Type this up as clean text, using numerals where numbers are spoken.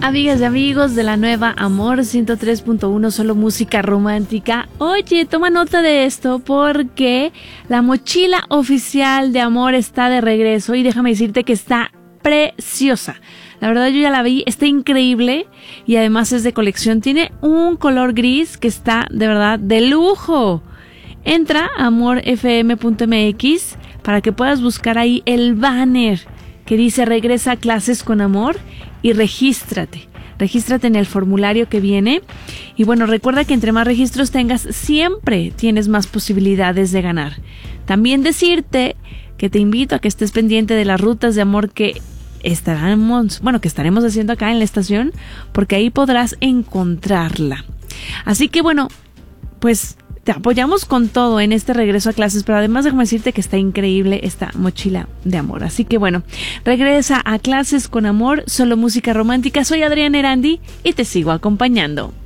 Amigas y amigos de la nueva Amor 103.1, solo música romántica. Oye, toma nota de esto porque la mochila oficial de Amor está de regreso y déjame decirte que está preciosa. La verdad yo ya la vi, está increíble y además es de colección. Tiene un color gris que está de verdad de lujo. Entra a amorfm.mx para que puedas buscar ahí el banner que dice regresa a clases con amor y regístrate en el formulario que viene. Y bueno, recuerda que entre más registros tengas, siempre tienes más posibilidades de ganar. También decirte que te invito a que estés pendiente de las rutas de amor que estaremos haciendo acá en la estación, porque ahí podrás encontrarla. Así que bueno, pues te apoyamos con todo en este regreso a clases, pero además déjame decirte que está increíble esta mochila de amor. Así que bueno, regresa a clases con amor, solo música romántica. Soy Adriana Erandi y te sigo acompañando.